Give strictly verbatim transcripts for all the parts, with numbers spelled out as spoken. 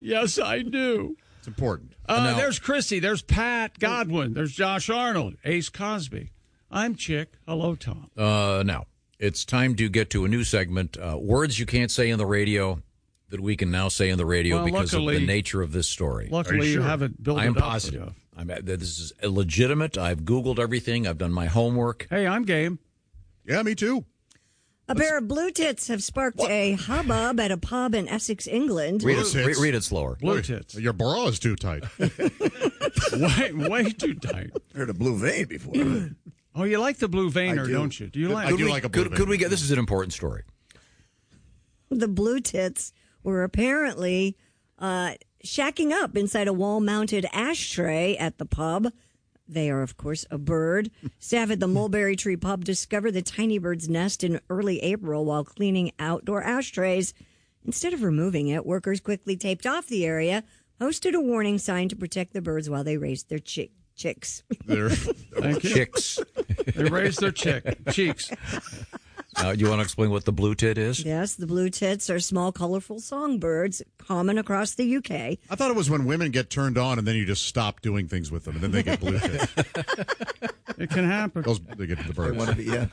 Yes, I do. It's important. Uh, Now- there's Christy. There's Pat Godwin. There's Josh Arnold. Ace Cosby. I'm Chick. Hello, Tom. Uh, now, it's time to get to a new segment. Uh, words you can't say on the radio that we can now say on the radio Well, because luckily- of the nature of this story. Luckily, you, sure? haven't built I'm it up positive. enough. I'm, this is legitimate. I've Googled everything. I've done my homework. Hey, I'm game. Yeah, me too. A pair of blue tits have sparked a hubbub at a pub in Essex, England. Read Blue it, tits. re- read it slower. Blue tits. Your bra is too tight. way, way too tight. Heard a blue vein before. Oh, you like the blue veiner, do. don't you? Do you like? I Could do we, like a blue could, could we vein. get this? Is an important story. The blue tits were apparently uh, shacking up inside a wall-mounted ashtray at the pub. They are, of course, a bird. Staff at the Mulberry Tree Pub discovered the tiny bird's nest in early April while cleaning outdoor ashtrays. Instead of removing it, workers quickly taped off the area, posted a warning sign to protect the birds while they raised their chick- chicks. There. Thank you. Chicks. They raised their chick cheeks. Now, do you want to explain what the blue tit is? Yes, the blue tits are small, colorful songbirds common across the U K. I thought it was when women get turned on and then you just stop doing things with them and then they get blue tits. It can happen. Those they get the I birds. want to be, yeah.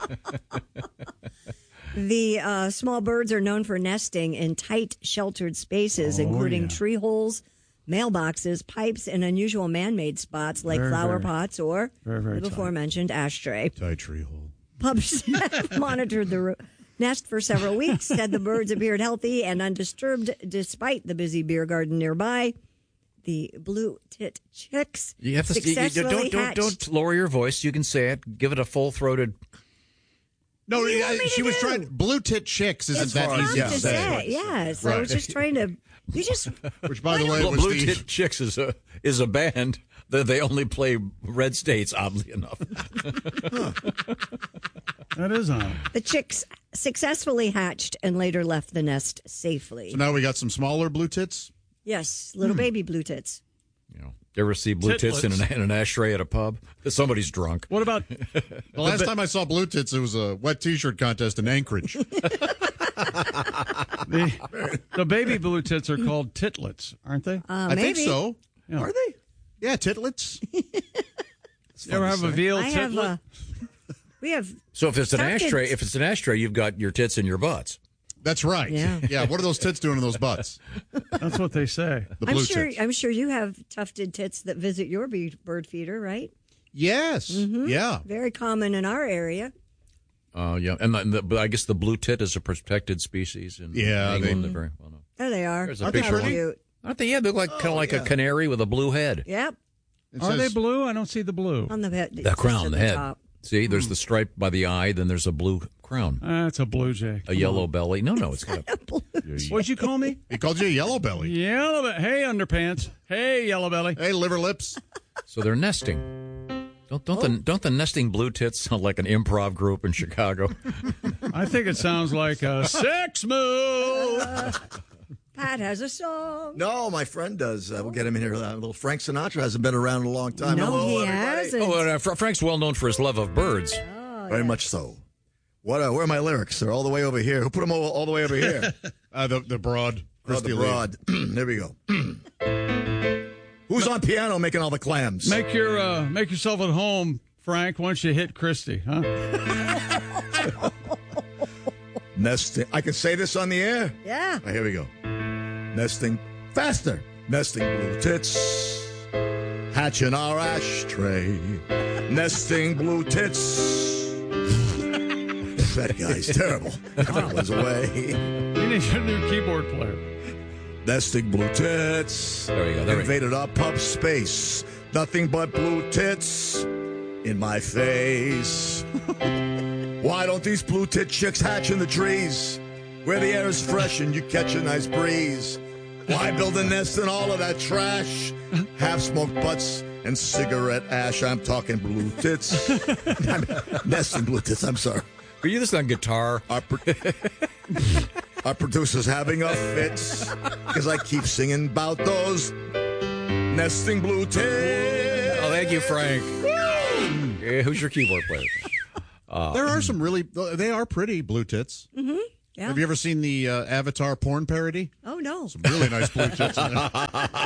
The uh, small birds are known for nesting in tight, sheltered spaces, Oh, including yeah. tree holes, mailboxes, pipes, and unusual man-made spots like Very, flower very- pots or very, very the tight. before-mentioned ashtray. Tight tree hole. Pub staff monitored the ro- nest for several weeks, said the birds appeared healthy and undisturbed despite the busy beer garden nearby. The blue tit chicks You have to you- you- successfully don't don't hatched. don't lower your voice. You can say it. Give it a full throated. No, What do you I- want me to she was do? trying. Blue tit chicks isn't It's that tough easy to to say. say. Yes, I was Right. just trying to. You just Which, by the way, Well, was Blue the Tit Chicks is a is a band that they only play red states. Oddly enough, That is on. the chicks successfully hatched and later left the nest safely. So now we got some smaller blue tits. Yes, little baby blue tits. you know. You ever see blue tits in an, in an ashtray at a pub? Somebody's drunk. What about The last time I saw blue tits, it was a wet T-shirt contest in Anchorage. the the baby blue tits are called titlets, aren't they? Uh, I maybe. think so. Yeah. Are they? Yeah, titlets. You ever have a veal I have. titlet? Uh, we have. So if it's an Stuffed ashtray, it. if it's an ashtray, you've got your tits in your butts. That's right. Yeah. Yeah. What are those tits doing in those butts? That's what they say. The blue I'm sure. tits. I'm sure you have tufted tits that visit your be- bird feeder, right? Yes. Yeah. Very common in our area. Uh, yeah, and the, the, but I guess the blue tit is a protected species in Yeah, England. they- They're very well known. There they are. There's a Aren't they picture. pretty? Cute. Aren't they? Yeah, they look like kind of like a canary with a blue head. Yep. It Are they says- blue? I don't see the blue. On the head. The just crown, at the head. top. See, there's the stripe by the eye. Then there's a blue crown, That's a blue jay. a yellow belly. No, no, it's got a. What'd you call me? He called you a yellow belly. Yellow belly. Hey, underpants. Hey, yellow belly. Hey, liver lips. So they're nesting. Don't don't the don't the nesting blue tits sound like an improv group in Chicago? I think it sounds like a sex move. Pat has a song. No, my friend does. Uh, we'll get him in here. Uh, little Frank Sinatra hasn't been around in a long time. No, Hello, he everybody. hasn't. Oh, and, uh, Fra- Frank's well known for his love of birds. Very much so. What? Uh, where are my lyrics? They're all the way over here. Who put them all, all the way over here? Uh, the the broad. Oh, Christy the Lee. broad. There we go. Who's on piano making all the clams? Make your uh, make yourself at home, Frank. Once you hit Christy, huh? Nesting. I can say this on the air? Yeah. All right, here we go. Nesting faster. Nesting blue tits. Hatching our ashtray. Nesting blue tits. That guy's terrible. That was away. You need a new keyboard player. Nesting blue tits. There you go, there we go. Invaded our pub space. Nothing but blue tits in my face. Why don't these blue tit chicks hatch in the trees where the air is fresh and you catch a nice breeze? Why build a nest in all of that trash? Half-smoked butts and cigarette ash. I'm talking blue tits. I'm nesting blue tits. I'm sorry. Are you this on guitar? Our, pro- our producer's having a fit because I keep singing about those nesting blue tits. Oh, thank you, Frank. Yeah, who's your keyboard player? There are some really. They are pretty blue tits. Yeah, Yeah. Have you ever seen the uh, Avatar porn parody? Oh, no. Some really nice blue tits in there.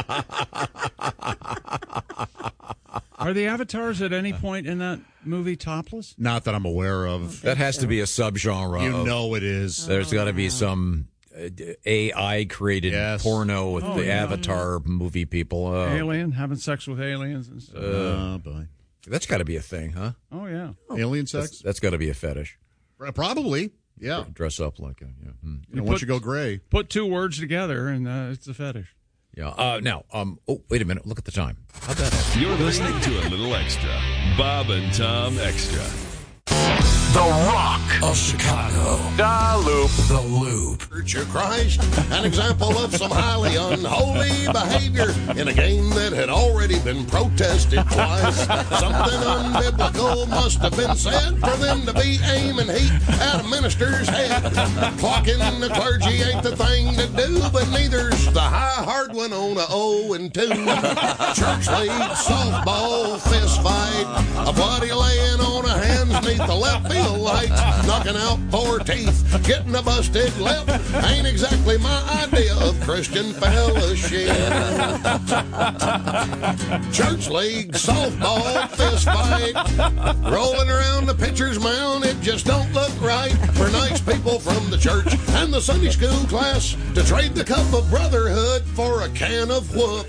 Are the avatars at any point in that movie topless? Not that I'm aware of. That has to be a subgenre. You of- know it is. There's got to be some uh, A I created Yes. porno with Oh, the yeah. Avatar movie people. Uh, Alien, having sex with aliens and stuff. Oh, boy. that's got to be a thing, huh? oh, yeah. Alien That's, sex? that's got to be a fetish. Probably. Yeah. Dress up like a yeah. Hmm. You know, once you go gray. Put two words together, and uh, it's a fetish. Yeah. Uh, now, um. Oh, wait a minute. Look at the time. How'd that happen? You're listening to a little extra. Bob and Tom Extra. The Rock of Chicago. Da Loop. The Loop. Church of Christ, an example of some highly unholy behavior in a game that had already been protested twice. Something unbiblical must have been said for them to be aiming heat at a minister's head. Clocking the clergy ain't the thing to do, but neither's the high hard one on a oh and two. Church league, softball, fist fight, a bloody laying on of hands neath the left field lights, knocking out four teeth, getting a busted lip. Ain't exactly my idea of Christian fellowship. Church league, softball, fist fight, rolling around the pitcher's mound, it just don't look right for nice people from the church and the Sunday school class to trade the cup of brotherhood for a can of whoop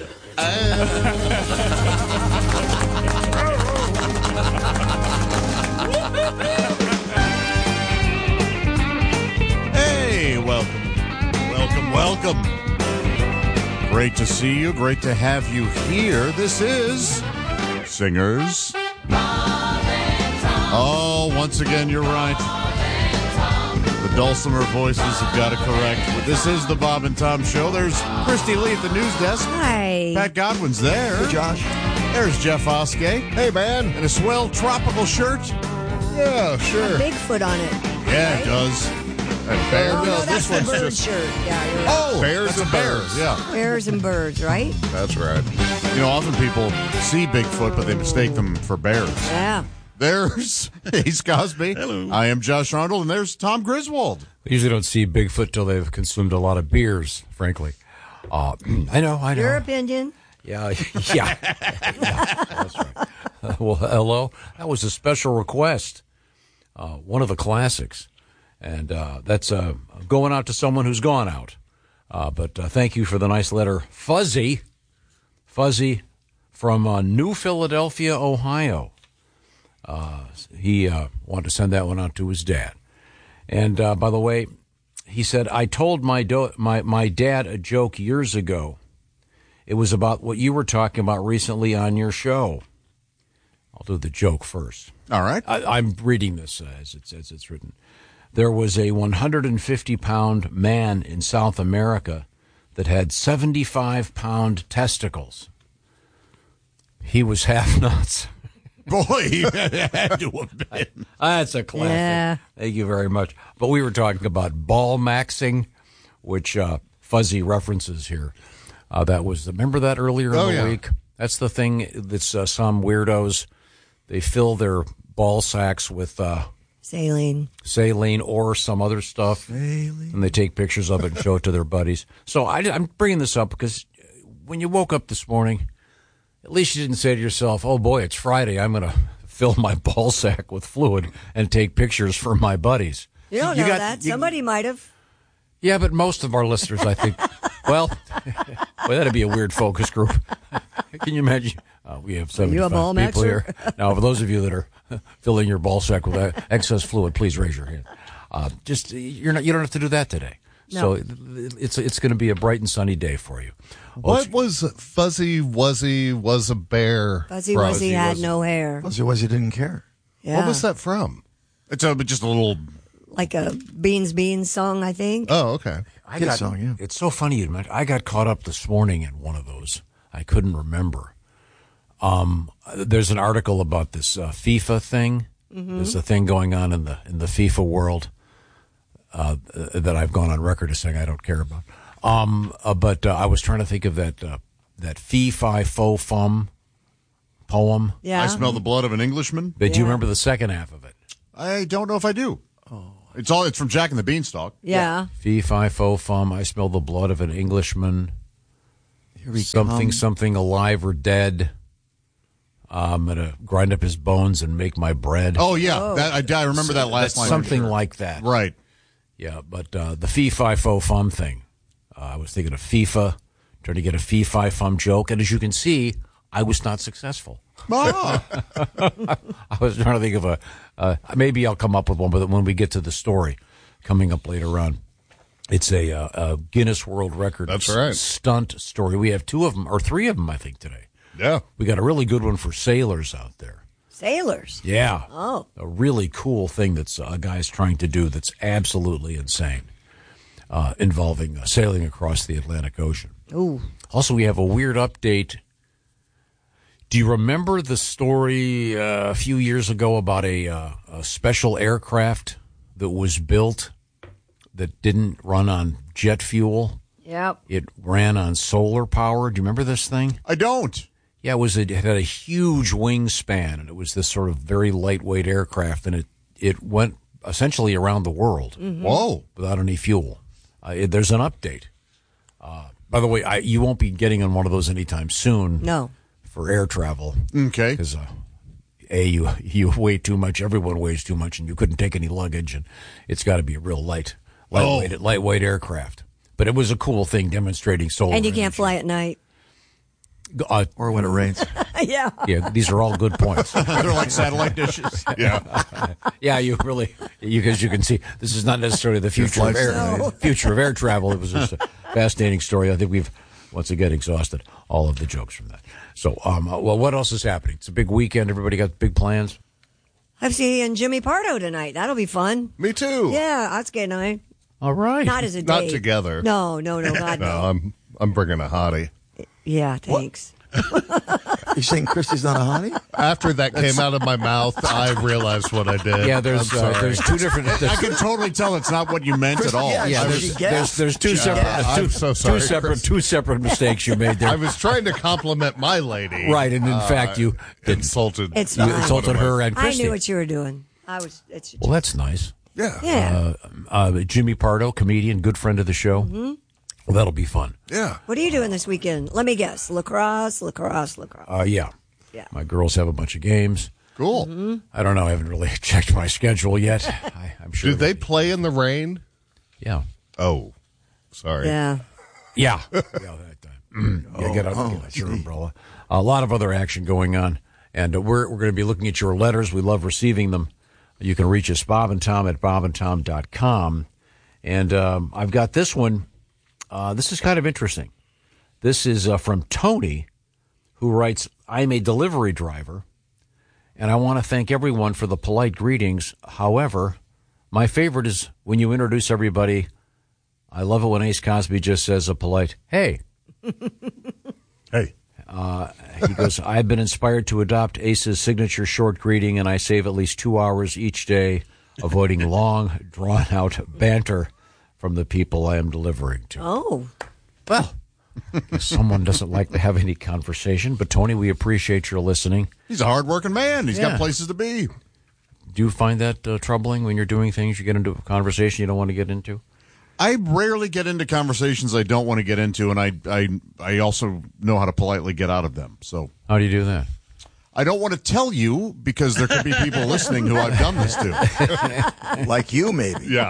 Hey, welcome. Welcome, welcome. Great to see you. Great to have you here. This is Singers. Oh, once again, you're right. The dulcimer voices have got it correct. But this is the Bob and Tom Show. There's Christy Lee at the news desk. Hi. Pat Godwin's there. Hey, Josh. There's Jeff Oskey. Hey, man. In a swell tropical shirt. Yeah, sure. Bigfoot on it. Yeah, right? it does. And bear. Oh, no, No, that's this the one's bird just shirt. Yeah, you're right. oh, Bears that's and a bear. birds. Yeah. Bears and birds, right? That's right. You know, often people see Bigfoot, but they mistake them for bears. Yeah. There's Ace Cosby. Hello. I am Josh Arnold, and there's Tom Griswold. I usually don't see Bigfoot till they've consumed a lot of beers, frankly. Uh, I know, I know. Your opinion. Yeah, yeah. yeah that's right. Uh, well, hello. That was a special request. Uh, one of the classics. And uh, that's uh, going out to someone who's gone out. Uh, but uh, thank you for the nice letter. Fuzzy. Fuzzy from uh, New Philadelphia, Ohio. Uh, he uh, wanted to send that one out to his dad. And uh, by the way, he said, I told my, do- my my dad a joke years ago. It was about what you were talking about recently on your show. I'll do the joke first. All right. I, I'm reading this uh, as, it's, as it's written. There was a one hundred fifty pound man in South America that had seventy-five pound testicles. He was half nuts. Boy, he had to have been. That's a classic. Yeah. Thank you very much. But we were talking about ball maxing, which uh, Fuzzy references here. Uh, that was, remember that earlier in Oh, the yeah. week? That's the thing that's uh, some weirdos, they fill their ball sacks with uh, Saline. saline or some other stuff, and they take pictures of it and show it to their buddies. So I, I'm bringing this up because when you woke up this morning, at least you didn't say to yourself, oh boy, it's Friday, I'm going to fill my ball sack with fluid and take pictures for my buddies. You don't You know got- that. you- Somebody might have. Yeah, but most of our listeners, I think, well, well, that'd be a weird focus group. Can you imagine? Uh, we have you a ball seventy-five people maxer? here. Now, for those of you that are filling your ball sack with excess fluid, please raise your hand. Uh, just you're not. You don't have to do that today. No. So it's it's going to be a bright and sunny day for you. What was Fuzzy Wuzzy was a bear? Fuzzy from? Wuzzy had no hair. Fuzzy Wuzzy didn't care. Yeah. What was that from? It's a, just a little. Like a Beans Beans song, I think. Oh, okay. I Kid got, song, yeah. It's so funny you mentioned. I got caught up this morning in one of those. I couldn't remember. Um, there's an article about this uh, FIFA thing. Mm-hmm. There's a thing going on in the in the FIFA world uh, that I've gone on record as saying I don't care about. Um, uh, but uh, I was trying to think of that uh, that fee fi fo fum poem. Yeah. I smell the blood of an Englishman. But do you Yeah. remember the second half of it? I don't know if I do. It's all. It's from Jack and the Beanstalk. Yeah. Fee, fi, fo, fum. I smell the blood of an Englishman. Here we Something, come. something alive or dead. I'm going to grind up his bones and make my bread. Oh yeah, that, I, I remember that last That's line. something Sure. like that. Right. Yeah, but uh, the fee, fi, fo, fum thing. Uh, I was thinking of FIFA, trying to get a fee, fi, fum joke. And as you can see, I was not successful. Ah. I was trying to think of a, uh, maybe I'll come up with one, but when we get to the story coming up later on. It's a, uh, a Guinness World Record That's right. s- stunt story. We have two of them, or three of them, I think, today. Yeah. We got a really good one for sailors out there. Sailors. Yeah. Oh. A really cool thing that's uh, a guy's trying to do that's absolutely insane, uh, involving uh, sailing across the Atlantic Ocean. Ooh. Also, we have a weird update. Do you remember the story uh, a few years ago about a, uh, a special aircraft that was built that didn't run on jet fuel? Yep. It ran on solar power. Do you remember this thing? I don't. Yeah, it was. It had a huge wingspan, and it was this sort of very lightweight aircraft, and it it went essentially around the world. Whoa. Without any fuel. Uh, it, there's an update. Uh, by the way, I, you won't be getting on one of those anytime soon. No. For air travel. Okay. Because uh, A, you you weigh too much. Everyone weighs too much, and you couldn't take any luggage, and it's got to be a real light, lightweight, Oh. lightweight aircraft. But it was a cool thing demonstrating solar. And you can't energy. fly at night. Uh, Or when it rains. Yeah. yeah, these are all good points. They're like satellite dishes. Yeah. Yeah, you really, you because you can see this is not necessarily the future of air, lifestyle. future of air travel. It was just a fascinating story. I think we've once again exhausted all of the jokes from that. So, um, uh, well, what else is happening? It's a big weekend. Everybody got big plans. I'm seeing Jimmy Pardo tonight. That'll be fun. Me too. Yeah, that's good night. All right. Not as a Not date. together. No, no, no, God, No, no. I'm I'm bringing a hottie. Yeah, thanks. You saying Christy's not a hottie? After that came out of my mouth, I realized what I did. Yeah, there's I'm uh, sorry. there's two different. I There's, can totally tell it's not what you meant at all. yeah, yeah, I there's, was- there's there's two separate Yeah, two, I'm so sorry, two separate Chris. two separate mistakes you made there. I was trying to compliment my lady. Right, and in Uh, fact you did, insulted. It's you fine. insulted her and I Christy. knew what you were doing. I was. It's. Well, that's nice. Yeah. Yeah. Uh, uh, Jimmy Pardo, comedian, good friend of the show. Mm-hmm. Well, that'll be fun. Yeah. What are you doing this weekend? Let me guess. Lacrosse, lacrosse, lacrosse. Uh, yeah. Yeah. My girls have a bunch of games. Cool. Mm-hmm. I don't know. I haven't really checked my schedule yet. I, I'm sure. Do they play in the rain? Yeah. Oh, sorry. Yeah. Yeah. yeah, that time. yeah, get out, oh, get out your umbrella. A lot of other action going on. And uh, we're, we're going to be looking at your letters. We love receiving them. You can reach us, Bob and Tom at bob and tom dot com. And um, I've got this one. Uh, this is kind of interesting. This is uh, from Tony, who writes, I'm a delivery driver, and I want to thank everyone for the polite greetings. However, my favorite is when you introduce everybody. I love it when Ace Cosby just says a polite, hey. Hey. Uh, he goes, I've been inspired to adopt Ace's signature short greeting, and I save at least two hours each day avoiding long, drawn-out banter from the people I am delivering to. Oh. Well, I guess someone doesn't like to have any conversation, but Tony, we appreciate your listening. He's a hardworking man. He's Yeah. got places to be. Do you find that uh, troubling when you're doing things you get into a conversation you don't want to get into? I rarely get into conversations I don't want to get into, and I, I, I also know how to politely get out of them. So How do you do that? I don't want to tell you because there could be people listening who I've done this to. Like you, maybe. Yeah.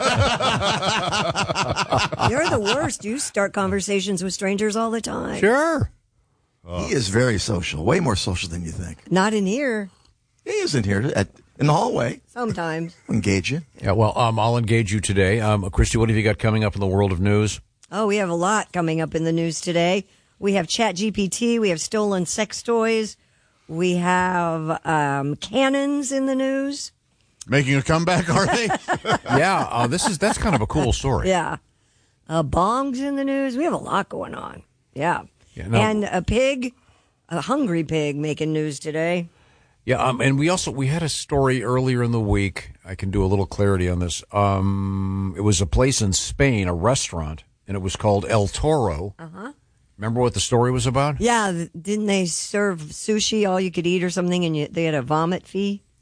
You're the worst. You start conversations with strangers all the time. Sure. He is very social, way more social than you think. Not in here. He isn't here at, in the hallway. Sometimes. Engage you. Yeah, well, um, I'll engage you today. Um, Christy, what have you got coming up in the world of news? Oh, we have a lot coming up in the news today. We have Chat G P T. We have stolen sex toys. We have um, cannons in the news. Making a comeback, are they? yeah, uh, this is that's kind of a cool story. Yeah. Uh, bongs in the news. We have a lot going on. Yeah. Yeah, no- And a pig, a hungry pig making news today. Yeah, um, and we also we had a story earlier in the week. I can do a little clarity on this. Um, it was a place in Spain, a restaurant, and it was called El Toro. Uh-huh. Remember what the story was about? Yeah. th- Didn't they serve sushi all you could eat or something and you, they had a vomit fee?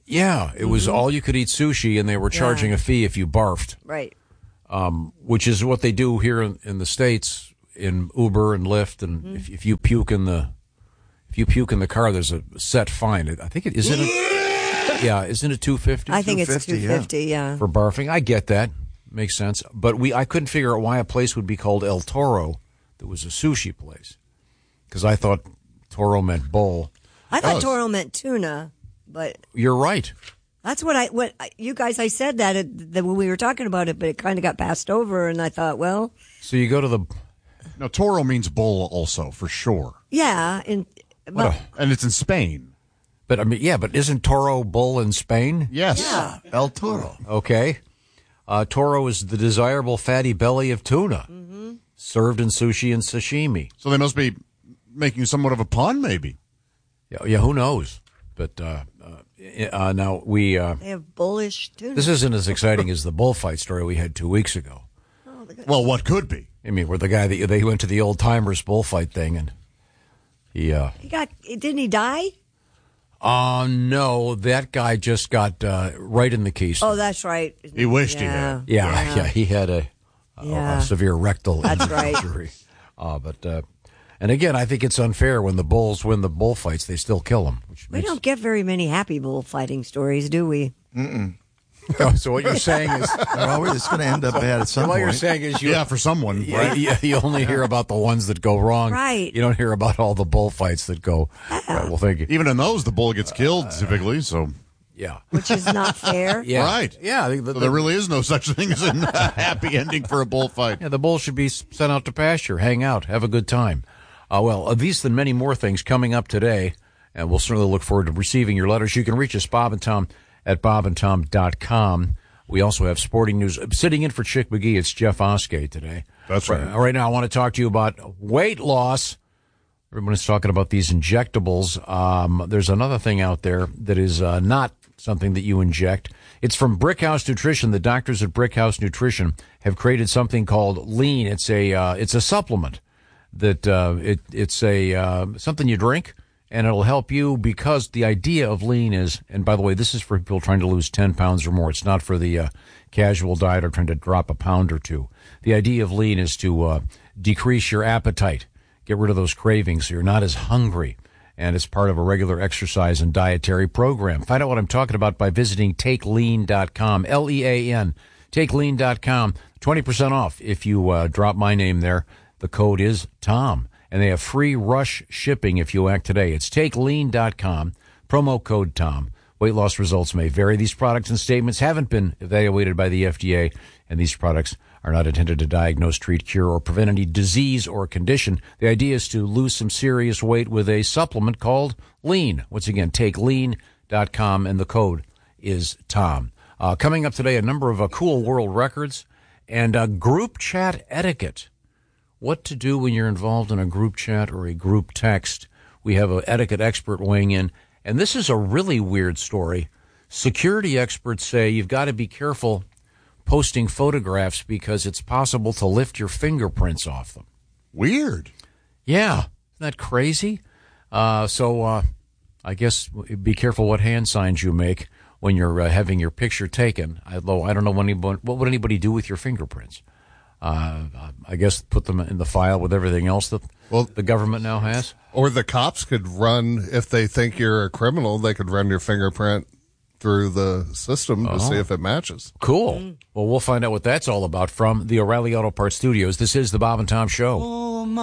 Yeah, it was all you could eat sushi, and they were charging Yeah. a fee if you barfed, Right. um, which is what they do here in, in the States in Uber and Lyft. And Mm-hmm. if, if you puke in the if you puke in the car, there's a set fine. I think it isn't it. Yeah, isn't it two fifty? I think it's two fifty, two fifty. Yeah. For barfing. I get that. Makes sense. But we I couldn't figure out why a place would be called El Toro that was a sushi place. Because I thought Toro meant bowl. I thought Oh. Toro meant tuna, but You're right. that's what I what I- you guys. I said that, at, that when we were talking about it, but it kind of got passed over, and I thought, well, So you go to the No, Toro means bowl also, for sure. yeah, and but, And it's in Spain. but I mean yeah, but isn't Toro bull in Spain? Yes. yeah, El Toro. Okay. Uh, Toro is the desirable fatty belly of tuna, Mm-hmm. served in sushi and sashimi. So they must be making somewhat of a pun, maybe. Yeah, yeah who knows? But uh, uh, uh, now we. Uh, they have bullish tuna. this isn't as exciting as the bullfight story we had two weeks ago. Well, what could be? I mean, where the guy that they went to the old timers bullfight thing, and he. Uh, he got didn't he die? uh no, that guy just got uh, right in the keister. Oh, that's right. He wished he yeah. had. yeah, yeah, he had a, a, Yeah. a severe rectal That's right. injury. Uh, but uh, and again, I think it's unfair when the bulls win the bullfights, they still kill them. Which We makes, don't get very many happy bullfighting stories, do we? So what you're saying is, Well, we're just going to end up bad at some what point. you're saying is, you, Yeah, for someone. Yeah, Right? yeah, you only hear about the ones that go wrong. Right. You don't hear about all the bullfights that go. Right, well, thank you. Even in those, the bull gets killed typically. So, Yeah. Which is not fair. Yeah. right. Yeah. The, the, So there really is no such thing as a happy ending for a bullfight. yeah, the bull should be s- sent out to pasture, hang out, have a good time. Uh, well, uh, these and many more things coming up today, and we'll certainly look forward to receiving your letters. You can reach us, Bob and Tom, at bob and tom dot com. We also have sporting news. Sitting in for Chick McGee, it's Jeff Oskey today. That's right. Right now, I want to talk to you about weight loss. Everybody's talking about these injectables. Um, there's another thing out there that is uh, not something that you inject. It's from Brickhouse Nutrition. The doctors at Brickhouse Nutrition have created something called Lean. It's a uh, it's a supplement that uh, it it's a uh, something you drink, and it'll help you, because the idea of Lean is, and by the way, this is for people trying to lose ten pounds or more. It's not for the uh, casual diet or trying to drop a pound or two. The idea of Lean is to uh, decrease your appetite, get rid of those cravings so you're not as hungry, and it's part of a regular exercise and dietary program. Find out what I'm talking about by visiting take lean dot com, L E A N, take lean dot com, twenty percent off if you uh, drop my name there. The code is Tom. And they have free rush shipping if you act today. It's take lean dot com, promo code Tom. Weight loss results may vary. These products and statements haven't been evaluated by the F D A, and these products are not intended to diagnose, treat, cure, or prevent any disease or condition. The idea is to lose some serious weight with a supplement called Lean. Once again, take lean dot com, and the code is Tom. Uh, coming up today, a number of uh, cool world records and uh, group chat etiquette. What to do when you're involved in a group chat or a group text. We have an etiquette expert weighing in, and this is a really weird story. Security experts say you've got to be careful posting photographs because it's possible to lift your fingerprints off them. Weird. Yeah, isn't that crazy? Uh, so uh, I guess be careful what hand signs you make when you're uh, having your picture taken. Although I don't know what anybody, what would anybody do with your fingerprints. Uh, I guess put them in the file with everything else that Well- the government now has. Or the cops could run, if they think you're a criminal, they could run your fingerprint through the system to see if it matches. Cool. Well, we'll find out what that's all about from the O'Reilly Auto Parts Studios. This is the Bob and Tom Show.